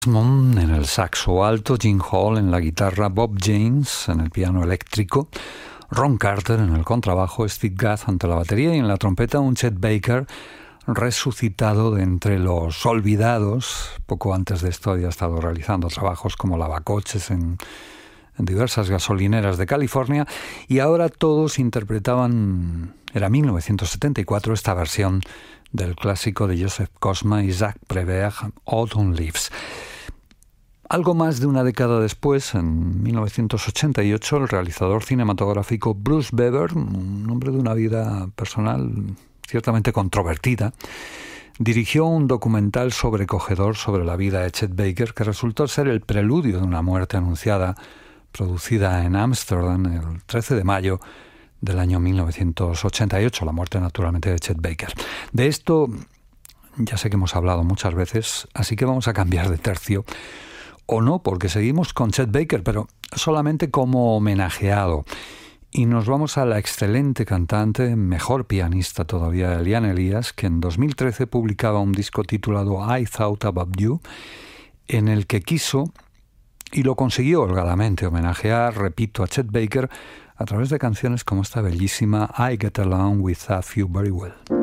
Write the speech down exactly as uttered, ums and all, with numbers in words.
En el saxo alto, Gene Hall en la guitarra, Bob James en el piano eléctrico, Ron Carter en el contrabajo, Steve Gadd ante la batería y en la trompeta un Chet Baker resucitado de entre los olvidados. Poco antes de esto había estado realizando trabajos como lavacoches en, en diversas gasolineras de California y ahora todos interpretaban, era mil novecientos setenta y cuatro, esta versión del clásico de Joseph Cosma y Jacques Prévert, Autumn Leaves. Algo más de una década después, en mil novecientos ochenta y ocho, el realizador cinematográfico Bruce Beber, un hombre de una vida personal ciertamente controvertida, dirigió un documental sobrecogedor sobre la vida de Chet Baker que resultó ser el preludio de una muerte anunciada, producida en Ámsterdam el trece de mayo del año mil novecientos ochenta y ocho, la muerte naturalmente de Chet Baker. De esto ya sé que hemos hablado muchas veces, así que vamos a cambiar de tercio. O no, porque seguimos con Chet Baker, pero solamente como homenajeado. Y nos vamos a la excelente cantante, mejor pianista todavía, Eliane Elias, que en dos mil trece publicaba un disco titulado I Thought About You, en el que quiso, y lo consiguió holgadamente, homenajear, repito, a Chet Baker a través de canciones como esta bellísima I Get Along With A Few Very Well.